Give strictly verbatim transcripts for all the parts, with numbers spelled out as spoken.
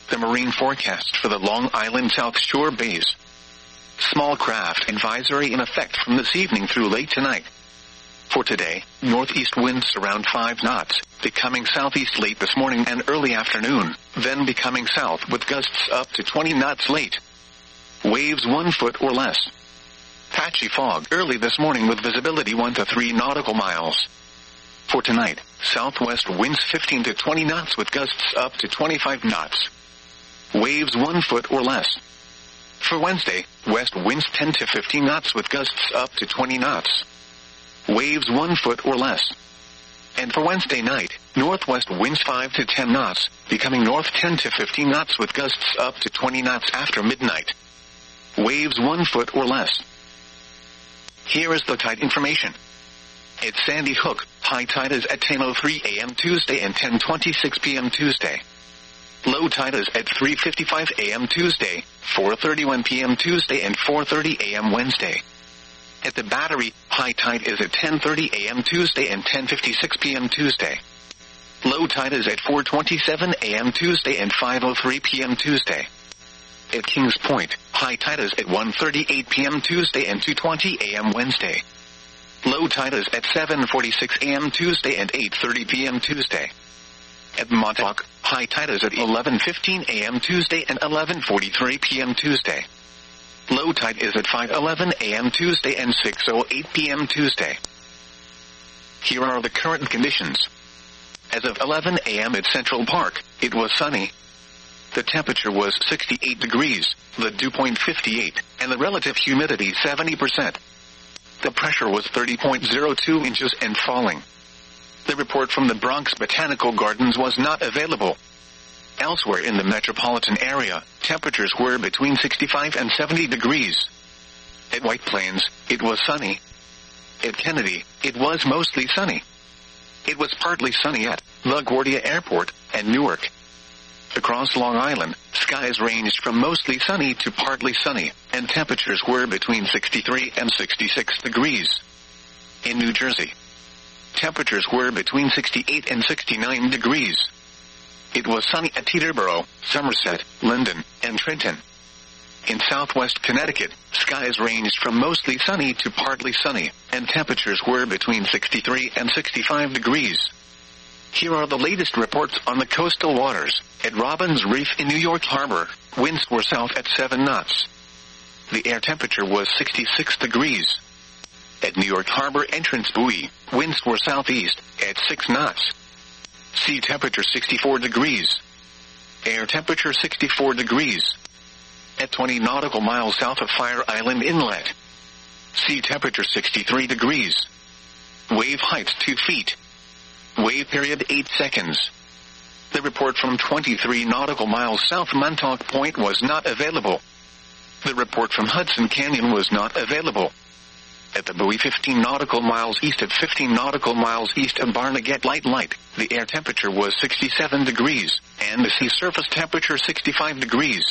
The marine forecast for the Long Island South Shore bays. Small craft advisory in effect from this evening through late tonight. For today, northeast winds around five knots, becoming southeast late this morning and early afternoon, then becoming south with gusts up to twenty knots late. Waves one foot or less. Patchy fog early this morning with visibility one to three nautical miles. For tonight, southwest winds fifteen to twenty knots with gusts up to twenty-five knots. Waves one foot or less. For Wednesday, west winds ten to fifteen knots with gusts up to twenty knots. Waves one foot or less. And for Wednesday night, northwest winds five to ten knots, becoming north ten to fifteen knots with gusts up to twenty knots after midnight. Waves one foot or less. Here is the tide information. At Sandy Hook, high tide is at ten oh three a.m. Tuesday and ten twenty-six p.m. Tuesday. Low tide is at three fifty-five a.m. Tuesday, four thirty-one p.m. Tuesday and four thirty a.m. Wednesday. At the Battery, high tide is at ten thirty a.m. Tuesday and ten fifty-six p.m. Tuesday. Low tide is at four twenty-seven a.m. Tuesday and five oh three p.m. Tuesday. At Kings Point, high tide is at one thirty-eight p.m. Tuesday and two twenty a.m. Wednesday. Low tide is at seven forty-six a.m. Tuesday and eight thirty p.m. Tuesday. At Montauk, high tide is at eleven fifteen a.m. Tuesday and eleven forty-three p.m. Tuesday. Low tide is at five eleven a.m. Tuesday and six oh eight p.m. Tuesday. Here are the current conditions. As of eleven a.m. at Central Park, it was sunny. The temperature was sixty-eight degrees, the dew point fifty-eight, and the relative humidity seventy percent. The pressure was thirty point zero two inches and falling. The report from the Bronx Botanical Gardens was not available. Elsewhere in the metropolitan area, temperatures were between sixty-five and seventy degrees. At White Plains, it was sunny. At Kennedy, it was mostly sunny. It was partly sunny at LaGuardia Airport and Newark. Across Long Island, skies ranged from mostly sunny to partly sunny, and temperatures were between sixty-three and sixty-six degrees. In New Jersey, temperatures were between sixty-eight and sixty-nine degrees. It was sunny at Teterboro, Somerset, Linden, and Trenton. In southwest Connecticut, skies ranged from mostly sunny to partly sunny, and temperatures were between sixty-three and sixty-five degrees. Here are the latest reports on the coastal waters. At Robbins Reef in New York Harbor, winds were south at seven knots. The air temperature was sixty-six degrees. At New York Harbor Entrance Buoy, winds were southeast at six knots. Sea temperature sixty-four degrees. Air temperature sixty-four degrees. At twenty nautical miles south of Fire Island Inlet. Sea temperature sixty-three degrees. Wave height two feet. Wave period eight seconds. The report from twenty-three nautical miles south Montauk Point was not available. The report from Hudson Canyon was not available. At the buoy fifteen nautical miles east of fifteen nautical miles east of Barnegat Light Light, the air temperature was sixty-seven degrees, and the sea surface temperature sixty-five degrees.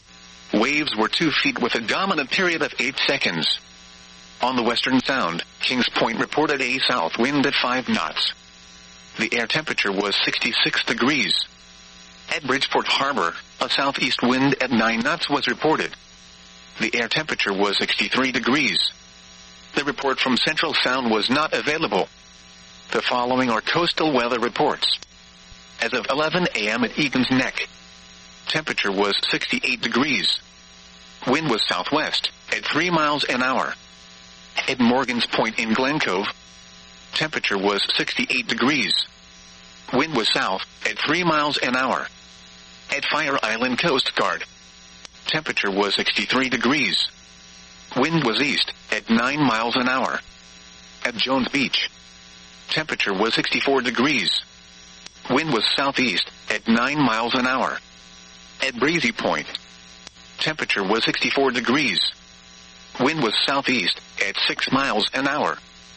Waves were two feet with a dominant period of eight seconds. On the Western Sound, Kings Point reported a south wind at five knots. The air temperature was sixty-six degrees. At Bridgeport Harbor, a southeast wind at nine knots was reported. The air temperature was sixty-three degrees. The report from Central Sound was not available. The following are coastal weather reports. As of eleven a.m. at Egan's Neck, temperature was sixty-eight degrees. Wind was southwest at three miles an hour. At Morgan's Point in Glen Cove, temperature was sixty-eight degrees. Wind was south at three miles an hour. At Fire Island Coast Guard, temperature was sixty-three degrees. Wind was east at nine miles an hour. At Jones Beach, temperature was sixty-four degrees. Wind was southeast at nine miles an hour. At Breezy Point, temperature was sixty-four degrees. Wind was southeast at six miles an hour.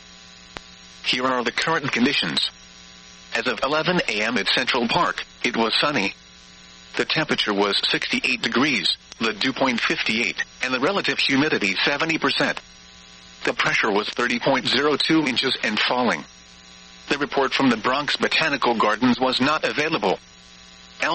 Here are the current conditions. As of eleven a.m. at Central Park, it was sunny. The temperature was sixty-eight degrees, the dew point fifty-eight, and the relative humidity seventy percent. The pressure was thirty point zero two inches and falling. The report from the Bronx Botanical Gardens was not available.